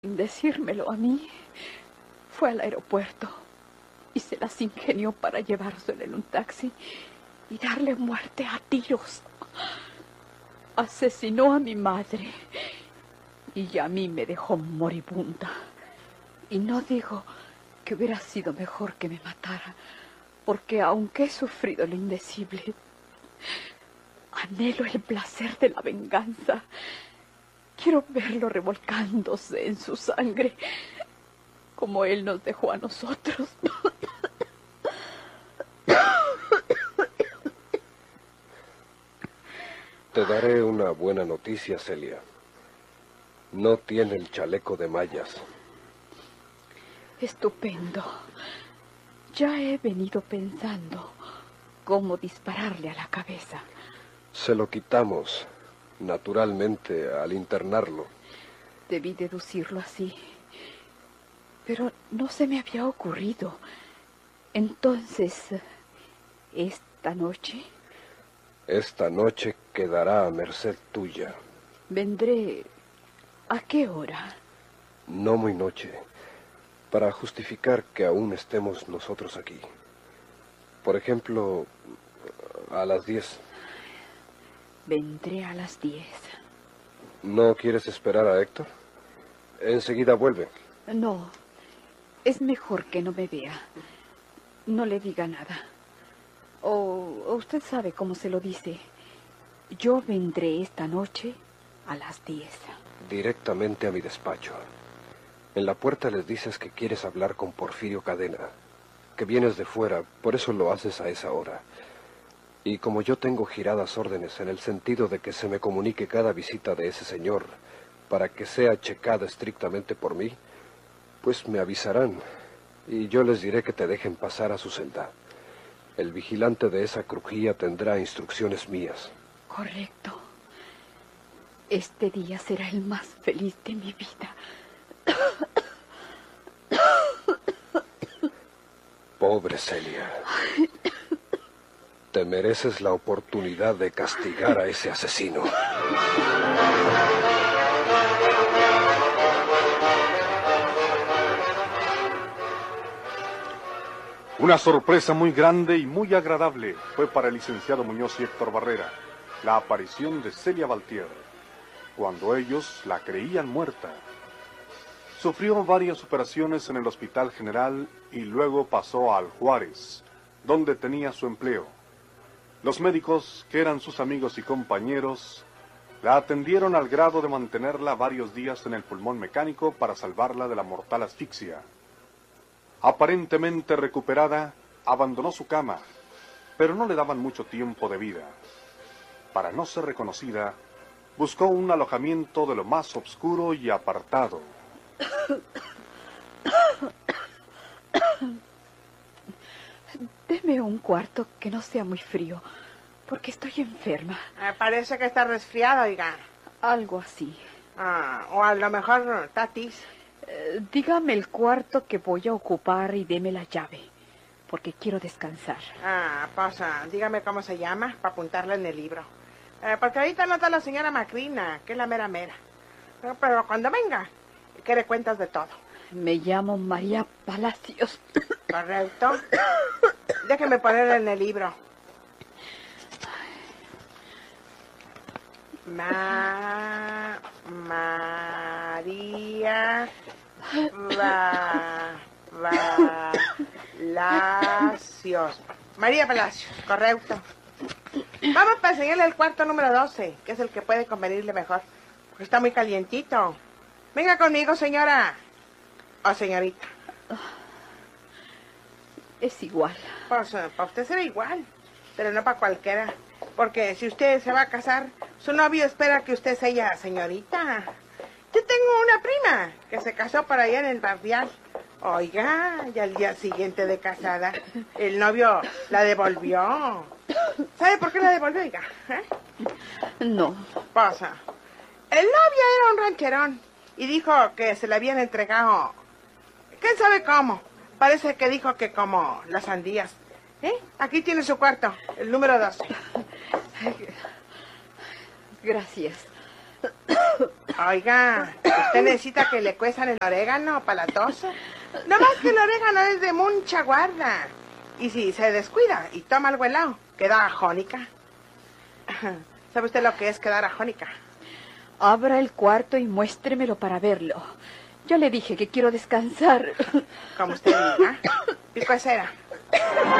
Sin decírmelo a mí, fue al aeropuerto y se las ingenió para llevárselo en un taxi y darle muerte a tiros. Asesinó a mi madre y a mí me dejó moribunda. Y no digo que hubiera sido mejor que me matara, porque aunque he sufrido lo indecible, anhelo el placer de la venganza. Quiero verlo revolcándose en su sangre, como él nos dejó a nosotros. Te daré una buena noticia, Celia. No tiene el chaleco de mallas. Estupendo. Ya he venido pensando cómo dispararle a la cabeza. Se lo quitamos, naturalmente, al internarlo. Debí deducirlo así, pero no se me había ocurrido. Entonces, ¿esta noche? Esta noche quedará a merced tuya. Vendré. ¿A qué hora? No muy noche, para justificar que aún estemos nosotros aquí. Por ejemplo, a las 10. Vendré a las 10. ¿No quieres esperar a Héctor? Enseguida vuelve. No, es mejor que no me vea. No le diga nada. O usted sabe cómo se lo dice. Yo vendré esta noche a las 10. Directamente a mi despacho. En la puerta les dices que quieres hablar con Porfirio Cadena, que vienes de fuera, por eso lo haces a esa hora. Y como yo tengo giradas órdenes en el sentido de que se me comunique cada visita de ese señor, para que sea checada estrictamente por mí, pues me avisarán, y yo les diré que te dejen pasar a su celda. El vigilante de esa crujía tendrá instrucciones mías. Correcto. Este día será el más feliz de mi vida. Pobre Celia. Te mereces la oportunidad de castigar a ese asesino. Una sorpresa muy grande y muy agradable fue para el licenciado Muñoz y Héctor Barrera la aparición de Celia Valtier, cuando ellos la creían muerta. Sufrió varias operaciones en el Hospital General y luego pasó al Juárez, donde tenía su empleo. Los médicos, que eran sus amigos y compañeros, la atendieron al grado de mantenerla varios días en el pulmón mecánico para salvarla de la mortal asfixia. Aparentemente recuperada, abandonó su cama, pero no le daban mucho tiempo de vida. Para no ser reconocida, buscó un alojamiento de lo más oscuro y apartado. Deme un cuarto que no sea muy frío, porque estoy enferma. Parece que está resfriado, oiga. Algo así. O a lo mejor tatis. Dígame el cuarto que voy a ocupar y deme la llave, porque quiero descansar. Pues dígame cómo se llama, para apuntarla en el libro. Porque ahorita no está la señora Macrina, que es la mera mera. Pero cuando venga, que le cuentas de todo. Me llamo María Palacios. Correcto. Déjeme ponerla en el libro. María Palacios. María Palacios, correcto. Vamos para enseñarle el cuarto número 12, que es el que puede convenirle mejor, porque está muy calientito. Venga conmigo, señora. O señorita. Es igual. Pues para usted será igual, pero no para cualquiera. Porque si usted se va a casar, su novio espera que usted sea señorita. Yo tengo una prima que se casó por allá en el barrial. Oiga, y al día siguiente de casada, el novio la devolvió. ¿Sabe por qué la devolvió, oiga? No. Pues, el novio era un rancherón y dijo que se le habían entregado. ¿Quién sabe cómo? Parece que dijo que como las sandías. Aquí tiene su cuarto, el número 12. Gracias. Oiga, ¿usted necesita que le cuezan el orégano para la tos? No más que el orégano es de mucha guarda. Y si se descuida y toma algo helado, queda ajónica. ¿Sabe usted lo que es quedar ajónica? Abra el cuarto y muéstremelo para verlo. Ya le dije que quiero descansar. Como usted diga. Pico de cera.